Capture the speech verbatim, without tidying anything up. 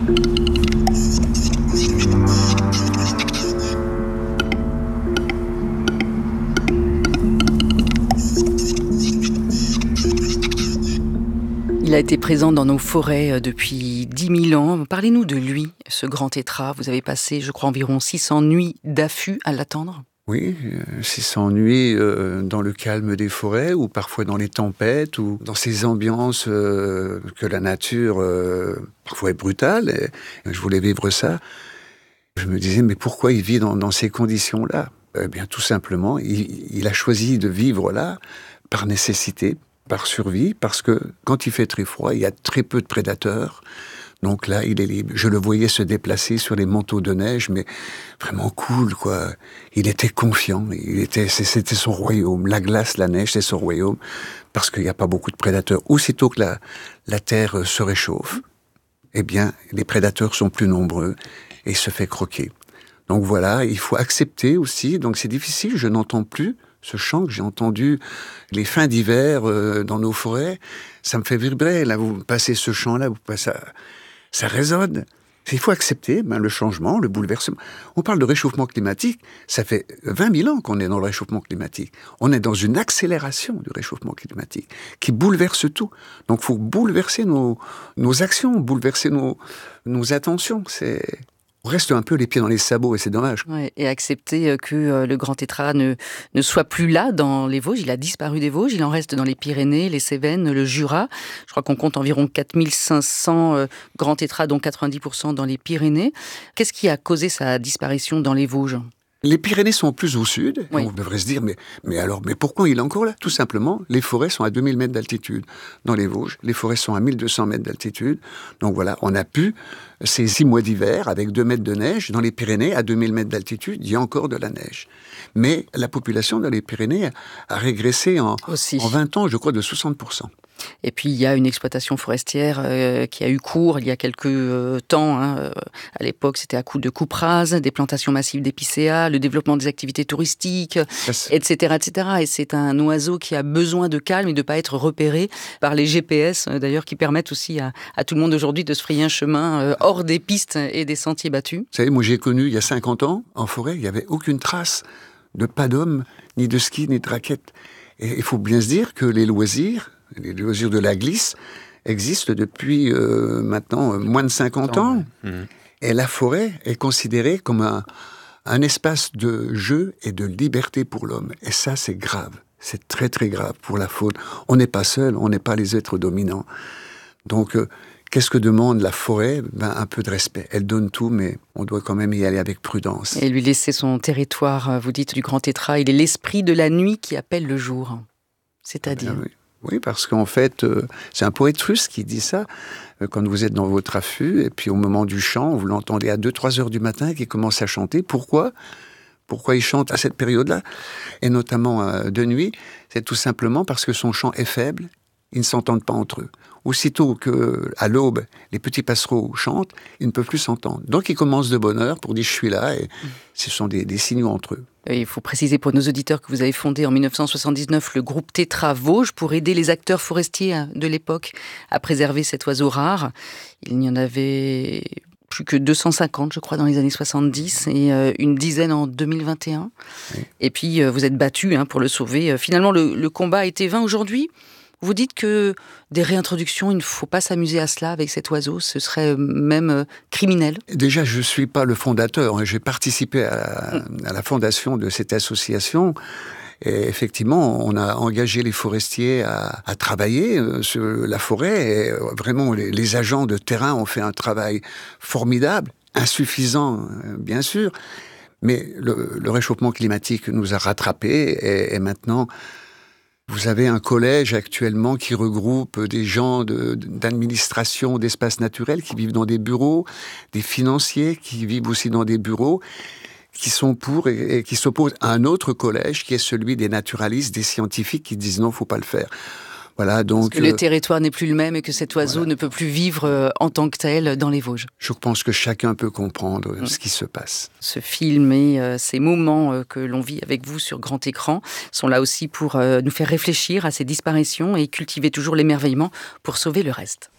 Il a été présent dans nos forêts depuis dix mille ans. Parlez-nous de lui, ce grand tétras. Vous avez passé, je crois, environ six cents nuits d'affût à l'attendre. Oui, six cents nuits euh, dans le calme des forêts, ou parfois dans les tempêtes, ou dans ces ambiances euh, que la nature, euh, parfois est brutale. Et je voulais vivre ça. Je me disais, mais pourquoi il vit dans, dans ces conditions-là ? Eh bien, tout simplement, il, il a choisi de vivre là par nécessité, par survie, parce que quand il fait très froid, il y a très peu de prédateurs. Donc là, il est libre. Je le voyais se déplacer sur les manteaux de neige, mais vraiment cool, quoi. Il était confiant. Il était, c'était son royaume. La glace, la neige, c'est son royaume, parce qu'il n'y a pas beaucoup de prédateurs. Aussitôt que la, la terre se réchauffe, eh bien, les prédateurs sont plus nombreux et il se fait croquer. Donc voilà, il faut accepter aussi. Donc c'est difficile, je n'entends plus ce chant que j'ai entendu les fins d'hiver euh, dans nos forêts. Ça me fait vibrer. Là, vous passez ce chant-là, vous passez, ça, ça résonne. Il faut accepter ben, le changement, le bouleversement. On parle de réchauffement climatique. Ça fait vingt mille ans qu'on est dans le réchauffement climatique. On est dans une accélération du réchauffement climatique qui bouleverse tout. Donc, il faut bouleverser nos, nos actions, bouleverser nos, nos attentions. C'est... On reste un peu les pieds dans les sabots et c'est dommage. Ouais, et accepter que le grand tétras ne, ne soit plus là dans les Vosges. Il a disparu des Vosges, il en reste dans les Pyrénées, les Cévennes, le Jura. Je crois qu'on compte environ quatre mille cinq cents euh, grands tétras, dont quatre-vingt-dix pour cent dans les Pyrénées. Qu'est-ce qui a causé sa disparition dans les Vosges ? Les Pyrénées sont plus au sud. Oui. On devrait se dire, mais, mais alors, mais pourquoi il est encore là ? Tout simplement, les forêts sont à deux mille mètres d'altitude. Dans les Vosges, les forêts sont à mille deux cents mètres d'altitude. Donc voilà, on a pu, ces six mois d'hiver, avec deux mètres de neige, dans les Pyrénées, à deux mille mètres d'altitude, il y a encore de la neige. Mais la population dans les Pyrénées a, a régressé en, en vingt ans, je crois, de soixante pour cent. Et puis, il y a une exploitation forestière euh, qui a eu cours il y a quelques euh, temps. Hein, euh, à l'époque, c'était à coup de coupes rases, des plantations massives d'épicéas, le développement des activités touristiques, et cetera, et cetera. Et c'est un oiseau qui a besoin de calme et de ne pas être repéré par les G P S, euh, d'ailleurs, qui permettent aussi à, à tout le monde aujourd'hui de se frayer un chemin euh, hors des pistes et des sentiers battus. Vous savez, moi, j'ai connu, il y a cinquante ans, en forêt, il n'y avait aucune trace de pas d'homme, ni de ski, ni de raquettes. Et il faut bien se dire que les loisirs... Les loisirs de la glisse existent depuis euh, maintenant euh, moins de cinquante ans. Mmh. Et la forêt est considérée comme un, un espace de jeu et de liberté pour l'homme. Et ça, c'est grave. C'est très, très grave pour la faune. On n'est pas seul, on n'est pas les êtres dominants. Donc, euh, qu'est-ce que demande la forêt ? Ben, un peu de respect. Elle donne tout, mais on doit quand même y aller avec prudence. Et lui laisser son territoire, vous dites, du grand tétras. Il est l'esprit de la nuit qui appelle le jour. C'est-à-dire... Ah, oui. Oui, parce qu'en fait, euh, c'est un poète russe qui dit ça. Euh, quand vous êtes dans votre affût, et puis au moment du chant, vous l'entendez à deux trois heures du matin qui commence à chanter. Pourquoi ? Pourquoi il chante à cette période-là ? Et notamment euh, de nuit, c'est tout simplement parce que son chant est faible, ils ne s'entendent pas entre eux. Aussitôt qu'à l'aube, les petits passereaux chantent, ils ne peuvent plus s'entendre. Donc ils commencent de bonne heure pour dire « je suis là » et ce sont des, des signaux entre eux. Il faut préciser pour nos auditeurs que vous avez fondé en dix-neuf cent soixante-dix-neuf le groupe Tétras Vosges pour aider les acteurs forestiers de l'époque à préserver cet oiseau rare. Il n'y en avait plus que deux cent cinquante, je crois, dans les années soixante-dix et une dizaine en deux mille vingt et un. Oui. Et puis vous êtes battu hein, pour le sauver. Finalement, le, le combat a été vain aujourd'hui. Vous dites que des réintroductions, il ne faut pas s'amuser à cela avec cet oiseau, ce serait même criminel. Déjà, je ne suis pas le fondateur, j'ai participé à, à la fondation de cette association. Et effectivement, on a engagé les forestiers à, à travailler sur la forêt. Et vraiment, les, les agents de terrain ont fait un travail formidable, insuffisant, bien sûr. Mais le, le réchauffement climatique nous a rattrapés et, et maintenant... Vous avez un collège actuellement qui regroupe des gens de, d'administration d'espaces naturels qui vivent dans des bureaux, des financiers qui vivent aussi dans des bureaux, qui sont pour et, et qui s'opposent à un autre collège qui est celui des naturalistes, des scientifiques qui disent non, il ne faut pas le faire. Voilà, donc, Parce que le euh, territoire n'est plus le même et que cet oiseau voilà. ne peut plus vivre euh, en tant que tel dans les Vosges. Je pense que chacun peut comprendre mmh. ce qui se passe. Ce film et euh, ces moments euh, que l'on vit avec vous sur grand écran sont là aussi pour euh, nous faire réfléchir à ces disparitions et cultiver toujours l'émerveillement pour sauver le reste.